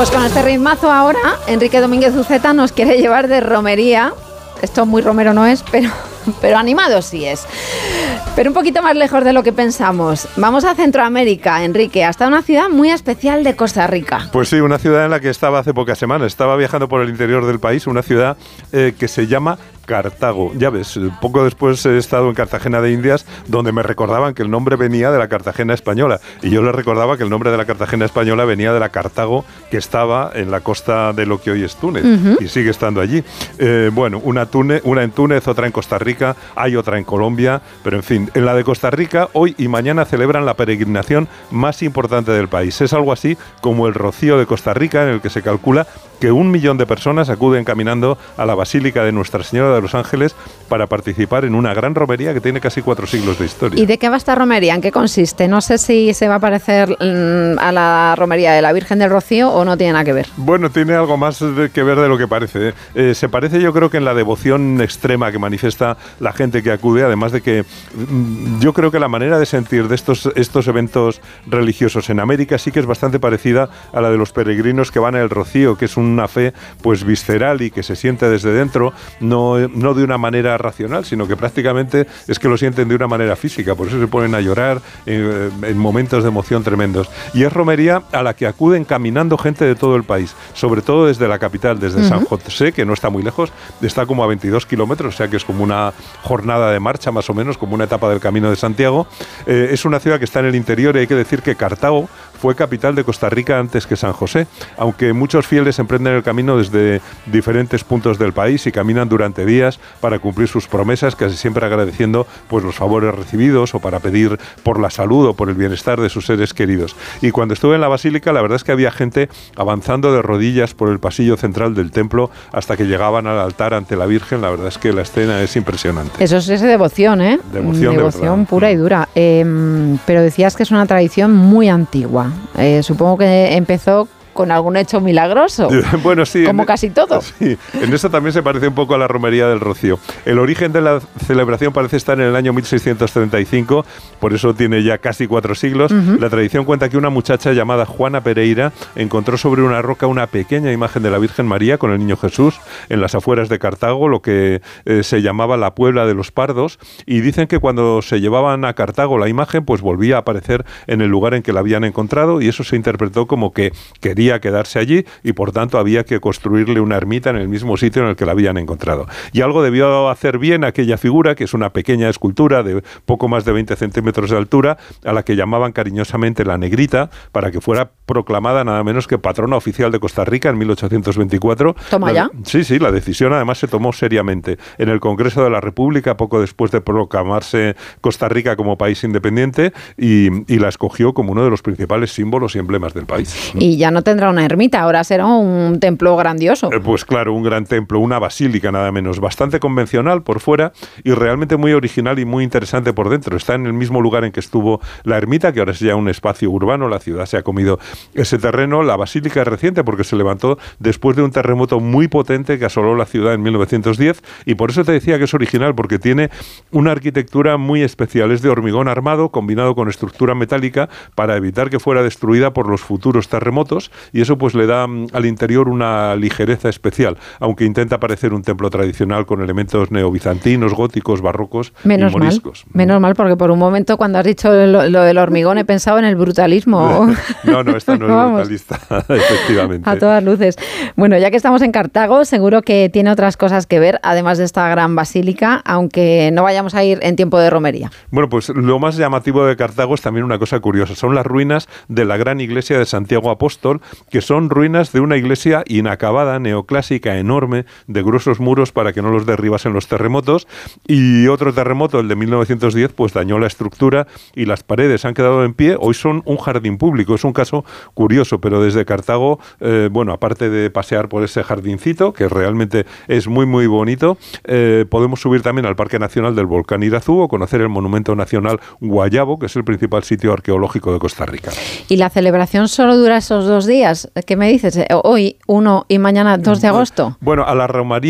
Pues con este ritmazo ahora, Enrique Domínguez Uceta nos quiere llevar de romería. Esto muy romero no es, pero animado sí es. Pero un poquito más lejos de lo que pensamos. Vamos a Centroamérica, Enrique, hasta una ciudad muy especial de Costa Rica. Pues sí, una ciudad en la que estaba hace pocas semanas. Estaba viajando por el interior del país, una ciudad que se llama Cartago. Ya ves, poco después he estado en Cartagena de Indias, donde me recordaban que el nombre venía de la Cartagena española. Y yo les recordaba que el nombre de la Cartagena española venía de la Cartago que estaba en la costa de lo que hoy es Túnez. Y sigue estando allí. Bueno, una en Túnez, otra en Costa Rica, hay otra en Colombia, pero en fin, en la de Costa Rica, hoy y mañana celebran la peregrinación más importante del país. Es algo así como el Rocío de Costa Rica, en el que se calcula que 1 millón de personas acuden caminando a la Basílica de Nuestra Señora de los Ángeles para participar en una gran romería que tiene casi 4 siglos de historia. ¿Y de qué va esta romería? ¿En qué consiste? No sé si se va a parecer a la romería de la Virgen del Rocío o no tiene nada que ver. Bueno, tiene algo más que ver de lo que parece. Se parece, yo creo, que en la devoción extrema que manifiesta la gente que acude, además de que yo creo que la manera de sentir de estos eventos religiosos en América sí que es bastante parecida a la de los peregrinos que van al Rocío, que es una fe pues visceral y que se siente desde dentro, no de una manera racional, sino que prácticamente es que lo sienten de una manera física, por eso se ponen a llorar en momentos de emoción tremendos. Y es romería a la que acuden caminando gente de todo el país, sobre todo desde la capital, desde San José, que no está muy lejos, está como a 22 kilómetros, o sea que es como una jornada de marcha más o menos, como una etapa del Camino de Santiago. Es una ciudad que está en el interior y hay que decir que Cartago fue capital de Costa Rica antes que San José, aunque muchos fieles emprenden el camino desde diferentes puntos del país y caminan durante días para cumplir sus promesas, casi siempre agradeciendo pues los favores recibidos o para pedir por la salud o por el bienestar de sus seres queridos. Y cuando estuve en la Basílica, la verdad es que había gente avanzando de rodillas por el pasillo central del templo hasta que llegaban al altar ante la Virgen. La verdad es que la escena es impresionante. Eso es devoción, ¿eh? Devoción pura y dura. Pero decías que es una tradición muy antigua. Supongo que empezó con algún hecho milagroso. Bueno, sí. Como casi todo. Sí, en eso también se parece un poco a la romería del Rocío. El origen de la celebración parece estar en el año 1635, por eso tiene ya casi 4 siglos. La tradición cuenta que una muchacha llamada Juana Pereira encontró sobre una roca una pequeña imagen de la Virgen María con el niño Jesús en las afueras de Cartago, lo que se llamaba la Puebla de los Pardos, y dicen que cuando se llevaban a Cartago la imagen, pues volvía a aparecer en el lugar en que la habían encontrado, y eso se interpretó como que quería quedarse allí y por tanto había que construirle una ermita en el mismo sitio en el que la habían encontrado. Y algo debió hacer bien aquella figura, que es una pequeña escultura de poco más de 20 centímetros de altura, a la que llamaban cariñosamente la Negrita, para que fuera proclamada nada menos que patrona oficial de Costa Rica en 1824. ¿Toma ya? Sí, la decisión además se tomó seriamente en el Congreso de la República poco después de proclamarse Costa Rica como país independiente y la escogió como uno de los principales símbolos y emblemas del país. Y ya no tendrá una ermita, ahora será un templo grandioso. Pues claro, un gran templo, una basílica nada menos, bastante convencional por fuera y realmente muy original y muy interesante por dentro. Está en el mismo lugar en que estuvo la ermita, que ahora es ya un espacio urbano, la ciudad se ha comido ese terreno. La basílica es reciente porque se levantó después de un terremoto muy potente que asoló la ciudad en 1910 y por eso te decía que es original, porque tiene una arquitectura muy especial. Es de hormigón armado combinado con estructura metálica para evitar que fuera destruida por los futuros terremotos, y eso pues le da al interior una ligereza especial, aunque intenta parecer un templo tradicional con elementos neobizantinos, góticos, barrocos y moriscos. Menos mal, porque por un momento cuando has dicho lo del hormigón he pensado en el brutalismo. No, esta no es brutalista, efectivamente. A todas luces. Bueno, ya que estamos en Cartago, seguro que tiene otras cosas que ver, además de esta gran basílica, aunque no vayamos a ir en tiempo de romería. Bueno, pues lo más llamativo de Cartago es también una cosa curiosa, son las ruinas de la gran iglesia de Santiago Apóstol, que son ruinas de una iglesia inacabada, neoclásica, enorme, de gruesos muros para que no los derribasen los terremotos, y otro terremoto, el de 1910, pues dañó la estructura y las paredes han quedado en pie. Hoy son un jardín público. Es un caso curioso, pero desde Cartago, bueno, aparte de pasear por ese jardincito, que realmente es muy, muy bonito, podemos subir también al Parque Nacional del Volcán Irazú o conocer el Monumento Nacional Guayabo, que es el principal sitio arqueológico de Costa Rica. ¿Y la celebración solo dura esos 2 días? ¿Qué me dices? Hoy 1 y mañana 2 de agosto. Bueno, a la romería